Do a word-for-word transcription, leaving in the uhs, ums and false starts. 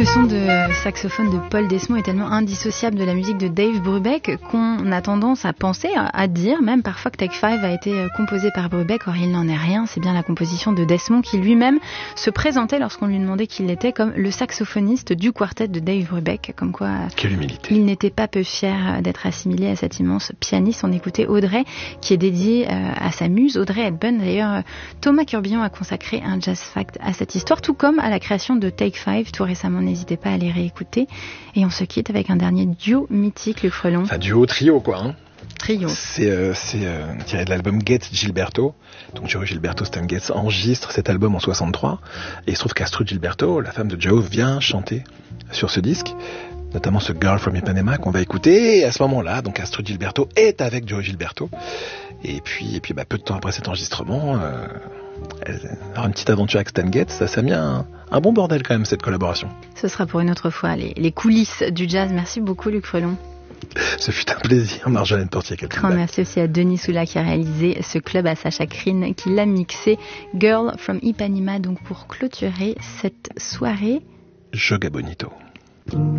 son de saxophone de Paul Desmond est tellement indissociable de la musique de Dave Brubeck qu'on a tendance à penser, à dire même parfois que Take Five a été composé par Brubeck. Or il n'en est rien, c'est bien la composition de Desmond qui lui-même se présentait lorsqu'on lui demandait qui il était comme le saxophoniste du quartet de Dave Brubeck. Comme quoi, quelle humilité. Il n'était pas peu fier d'être assimilé à cet immense pianiste. On écoutait Audrey qui est dédiée à sa muse, Audrey Hepburn. D'ailleurs, Thomas Curbillon a consacré un jazz fact à cette histoire, tout comme à la création de Take Five tout récemment. N'hésitez pas à les réécouter. Et on se quitte avec un dernier duo mythique, Luc Frelon. Enfin, duo, trio, quoi. Hein. Trio. C'est, euh, c'est euh, tiré de l'album Getz Gilberto. Donc, Joe Gilberto, Stan Getz enregistre cet album en soixante-trois. Et il se trouve qu'Astrud Gilberto, la femme de Joe, vient chanter sur ce disque, notamment ce Girl from Ipanema qu'on va écouter. Et à ce moment-là, donc Astrud Gilberto est avec Joe Gilberto. Et puis, et puis bah, peu de temps après cet enregistrement, euh, alors une petite aventure avec Stan Getz, ça, ça a mis un, un bon bordel quand même, cette collaboration. Ce sera pour une autre fois, les, les coulisses du jazz. Merci beaucoup, Luc Frelon. Ce fut un plaisir, Marjolaine Portier. Grand merci aussi à Denis Soula qui a réalisé ce club, à Sacha Krine qui l'a mixé. Girl from Ipanema, donc pour clôturer cette soirée. Joga Bonito.